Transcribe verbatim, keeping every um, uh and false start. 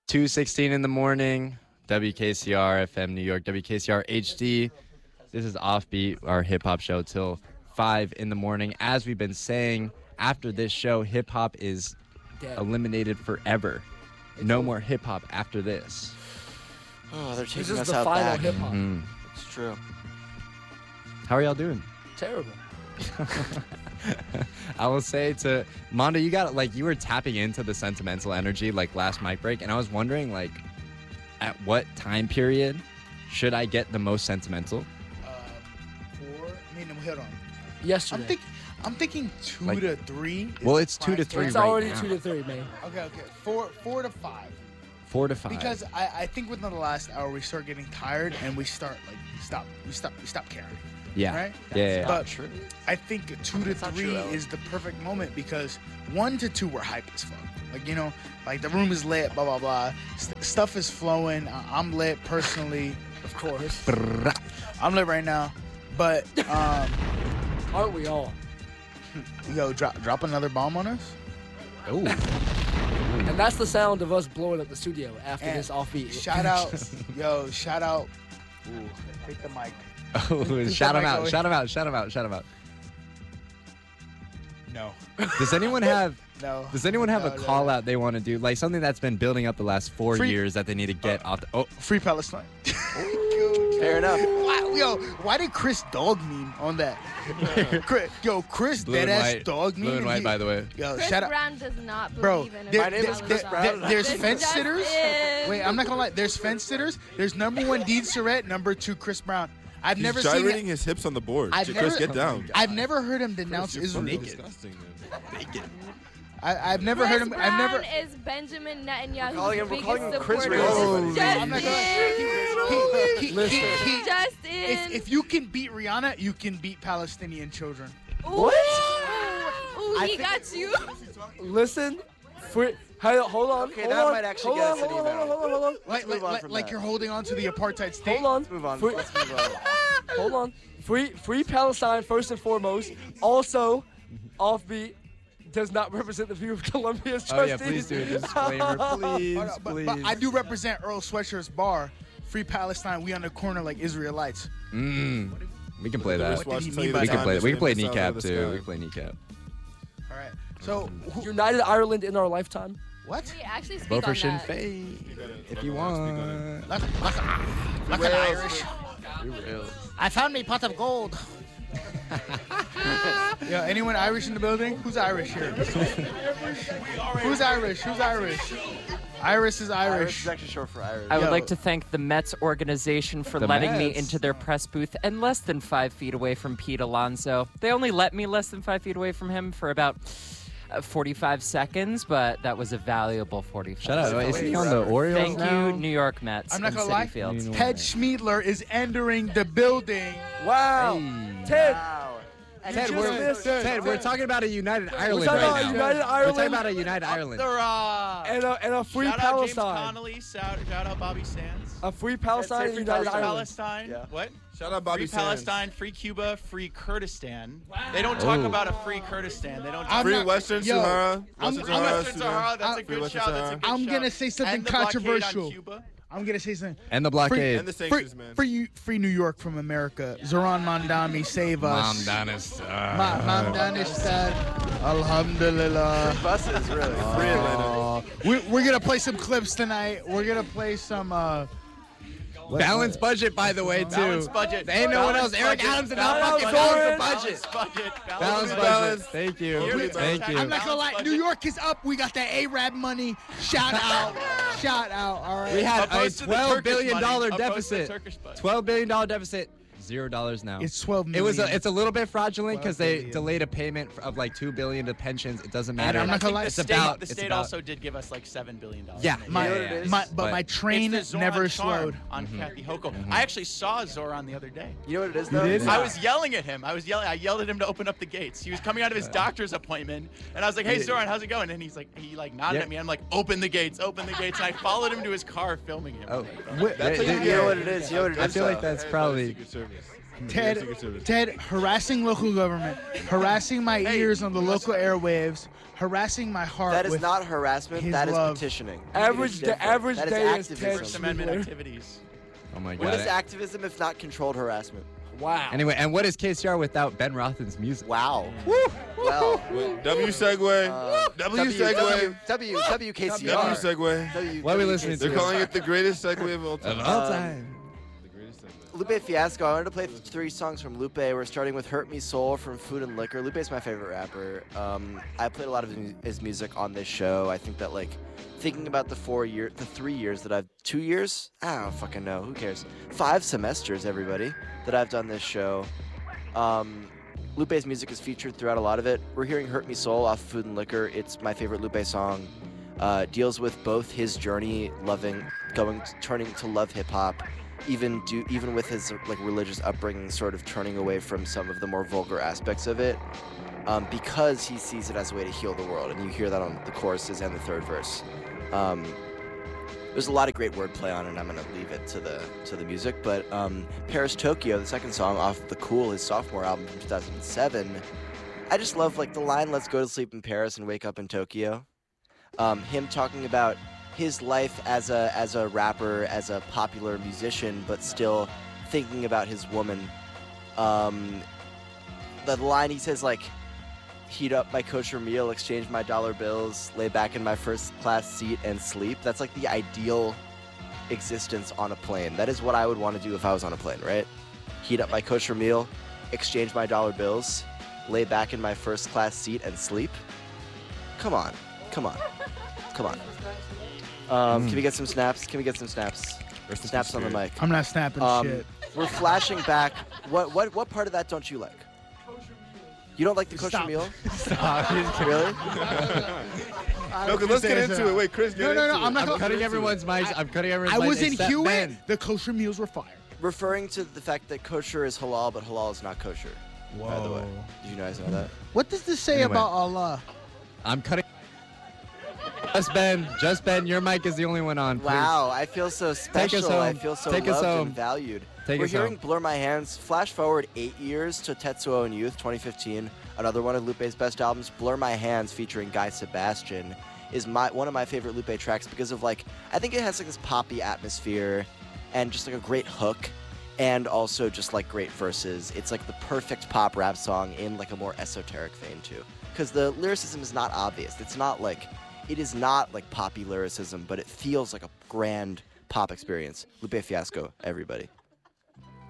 two sixteen in the morning, W K C R F M New York, W K C R H D. This is Offbeat, our hip-hop show, till five in the morning. As we've been saying, after this show, hip-hop is Dead. eliminated forever. No more hip-hop after this. Oh, they're taking This is us the out final back. hip hop. Mm. It's true. How are y'all doing? Terrible. I will say to Mondo, you got like you were tapping into the sentimental energy like last mic break, and I was wondering like, at what time period should I get the most sentimental? Uh, four. I mean, hold on. Yesterday. I'm thinking. I'm thinking two Like- to three. is Well, the it's two to prime three It's right already now. two to three, man. Okay, okay. Four, four to five. Four to five. Because I, I think within the last hour we start getting tired and we start like stop, we stop, we stop caring. yeah, Right? yeah, yeah, yeah. But true. I think two to That's not three true, Ellen. is the perfect moment because one to two we're hype as fuck. Like you know, like the room is lit, blah blah blah. St- stuff is flowing. I- I'm lit personally. Of course. I'm lit right now. But um, Aren't we all? yo, drop drop another bomb on us. Ooh. And that's the sound of us blowing up the studio after And this offbeat. Shout out, yo, shout out. Ooh, take the mic. Oh, shout him out! Shout him out! Shout him out! Shout him out! No, Does anyone have? no. Does anyone have No, a no, call no. out they want to do, like something that's been building up the last four Free- years that they need to get off? The, oh, Free Palestine. Fair enough. Why, yo, why did Chris dog meme on that? Chris, yo, Chris blue and dead ass white. dog meme. Blue and white, he- by the way. Yo, Chris shout out. Brown does not Bro, believe in there- My name there- is Chris there- Brown. there- there's This fence just sitters. is. Wait, I'm not gonna lie. There's fence sitters. There's number one Dean Surratt, number two Chris Brown. I've He's never seen. gyrating Him, his hips on the board. I've Chris, never- get down. I've never heard him denounce Chris, you're Israel. fucking disgusting, man. Naked. I, I've never Chris heard him. Brown I've never. is Benjamin Netanyahu's calling him- we're biggest calling him Chris supporter. Rose. Just I'm not gonna- in. He, he, he, Listen. he, he, Just if, in. if you can beat Rihanna, you can beat Palestinian children. What? Ooh, I he think- got you. Listen. Free, hey, hold on. Okay, hold that on, might actually hold get on, us an hold on, email. hold on, hold on, hold on. Like, move like, on like, from like that. you're holding on to the apartheid state. Hold on. Let's move on. Free, Let's move on. hold on. Free, free Palestine first and foremost. Also, Offbeat does not represent the view of Columbia's Oh yeah, trustees. please do a disclaimer, please, But, but, please. but I do represent Earl Sweatshirt's bar, Free Palestine. We on the corner like Israelites. Mm, we can play Chris that. What did Watch he tell mean you by the We can that? time play. is We can play in the south kneecap of the too. sky. We can play kneecap. All right. So who, United Ireland in our lifetime. what? We actually speak Vote for on Sinn that. Féin if you Speak on it. want. Like, like, like an Irish. I found me pot of gold. Yeah, anyone Irish in the building? Who's Irish here? Who's Irish? Who's Irish? Iris is Irish Irish. is actually short for Irish. I would Yo. like to thank the Mets organization for The letting me Mets? into their press booth and less than five feet away from Pete Alonso. They only let me less than five feet away from him for about uh, forty-five seconds, but that was a valuable forty-five Shout out. seconds. Is he on the Orioles Thank now? you, New York Mets. I'm not and gonna City lie. Fields. You know Ted what? Schmiedler is entering the building. Wow. Hey. Ted. Wow. And Ted, you we're, just missed- Ted, we're talking about a United Ireland talking right about now. United We're Ireland. talking about a United Ireland. There, uh, And a, and a free shout out James Palestine. Connolly. Shout, shout out Bobby Sands. A free Palestine and free United Free Ireland. Palestine. Yeah. What? Shout out Bobby Free Sands. Palestine, free Cuba, free Kurdistan. They don't talk Oh. about a free Kurdistan. They don't talk I'm Free not- Western yo, Sahara. I'm- Western I'm- Sahara. Western Sudan. Sahara. That's a Free good Western shout. That's a Sahara. good I'm shout. gonna say something And the blockade on controversial. Cuba. I'm gonna say something. And the Free, blockade. And the free, sanctions, man. free, you- free New York from America. Zoran Mandami, save us. Danis. Ma- Mamdanistan. Alhamdulillah. Buses, really. Free Atlanta. Uh, we, we're gonna play some clips tonight. We're gonna play some. Uh, what- Balanced budget, by the way, too. Balanced budget. Ain't no one else. Balanced Eric budget. Adams did not Balanced fucking budget. balance the budget. Balanced budget. Balanced Balanced budget. Balance. Thank you. Here, Thank you. I'm not gonna lie. Balanced New budget. York is up. We got that Arab money. Shout out. Shout out. All right. We had a Opposed to the twelve Turkish billion money. dollar Opposed to the deficit. Turkish budget. twelve billion dollar deficit. Zero dollars now. It's twelve It million. was. A, it's a little bit fraudulent because they billion. delayed a payment of like two billion to pensions. It doesn't And matter. I'm not gonna lie. The It's state, about. the it's state about- also did give us like seven billion dollars. Yeah, in my- aid. my, yeah, yeah. my, but, But my train It's the Zoran never charm slowed. on Kathy Hochul. I actually saw Zoran the other day. You know what it is, though? did? I was yelling at him. I was yelling. I yelled at him to open up the gates. He was coming out of his doctor's appointment, and I was like, "Hey, Zoran, how's it going?" And he's like, he like nodded Yeah. at me. I'm like, "Open the gates, open the gates." And I followed him to his car, filming him. Oh, That's They- how they- you You know get- what it is. You know what it is. I feel like though. that's probably. Secret Service. Ted, conservative. Ted, harassing local government, harassing my Hey, ears on the listen. local airwaves, harassing my heart. That is with not harassment. his That is love. petitioning. Average It is da- different. average That is day is activism. First Ted Amendment Schindler. activities. Oh my What god. is activism if not controlled harassment? Wow. Anyway, and what is K C R without Ben Rothen's music? Wow. Well. Well, W segue. Uh, W W, segue. W, W, K C W R. segue. W, What are we W, listening K C R. They're calling it the greatest segue of all time. Of all Um, time. The greatest segue. Lupe Fiasco. I wanted to play three songs from Lupe. We're starting with "Hurt Me Soul" from Food and Liquor. Lupe's my favorite rapper. Um, I played a lot of his, mu- his music on this show. I think that like thinking about the four year, the three years that I've, two years? I don't fucking know. Who cares? Five semesters, everybody, that I've done this show. Um, Lupe's music is featured throughout a lot of it. We're hearing "Hurt Me Soul" off Food and Liquor. It's my favorite Lupe song. Uh, deals with both his journey, loving, going, turning to love hip hop, even do, even with his like religious upbringing, sort of turning away from some of the more vulgar aspects of it, um, because he sees it as a way to heal the world. And you hear that on the choruses and the third verse. Um, there's a lot of great wordplay on it, and I'm gonna leave it to the to the music. But um, Paris Tokyo, the second song off The Cool, his sophomore album from two thousand seven, I just love like the line "Let's go to sleep in Paris and wake up in Tokyo." Um, him talking about his life as a as a rapper, as a popular musician, but still thinking about his woman. Um, the line he says like, "Heat up my kosher meal, exchange my dollar bills, lay back in my first class seat and sleep." That's like the ideal existence on a plane. That is what I would want to do if I was on a plane, right? Heat up my kosher meal, exchange my dollar bills, lay back in my first class seat and sleep. Come on, come on, come on. Um, Can we get some snaps? Can we get some snaps? Rest in Snaps peace, on the Spirit. mic. I'm not snapping Um, shit. We're flashing back. What what what part of that don't you like? You don't like the kosher Stop. meal? Stop. Really? No, because let's get into it. Wait, Chris, get No, no, no, into I'm it. not I'm gonna- cutting everyone's mics. I'm cutting everyone's I mics. was in except Hewitt. Ben. The kosher meals were fire. Referring to the fact that kosher is halal, but halal is not kosher. By the way, did you guys know that? What does this say Anyway. about Allah? I'm cutting. Just Ben. Just Ben. Your mic is the only one on. Please. Wow, I feel so special. I home. feel so Take us loved home. and valued. Take We're us hearing home. "Blur My Hands." Flash forward eight years to Tetsuo and Youth, twenty fifteen. Another one of Lupe's best albums. "Blur My Hands" featuring Guy Sebastian is my one of my favorite Lupe tracks because of like I think it has like this poppy atmosphere and just like a great hook and also just like great verses. It's like the perfect pop rap song in like a more esoteric vein too. Because the lyricism is not obvious. It's not like it is not like poppy lyricism, but it feels like a grand pop experience. Lupe Fiasco, everybody.